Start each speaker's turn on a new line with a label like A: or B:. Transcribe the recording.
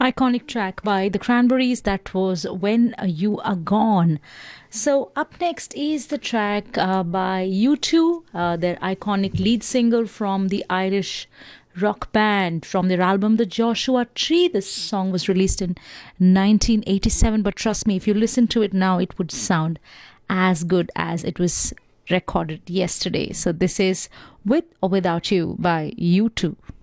A: Iconic track by the Cranberries, that was When You Are Gone. So, up next is the track by U2, their iconic lead single from the Irish rock band from their album The Joshua Tree. This song was released in 1987, but trust me, if you listen to it now, it would sound as good as it was recorded yesterday. So, this is With or Without You by U2.